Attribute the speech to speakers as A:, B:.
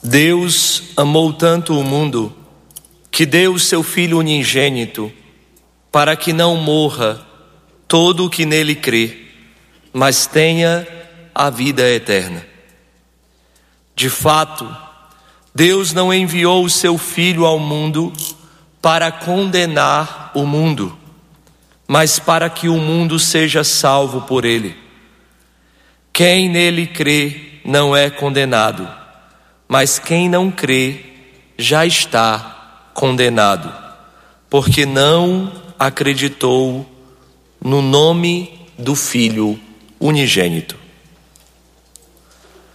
A: Deus amou tanto o mundo que deu o seu Filho unigênito, para que não morra todo o que nele crê, mas tenha a vida eterna. De fato, Deus não enviou o seu Filho ao mundo para condenar o mundo, mas para que o mundo seja salvo por ele. Quem nele crê não é condenado, mas quem não crê já está condenado, porque não acreditou no nome do Filho unigênito.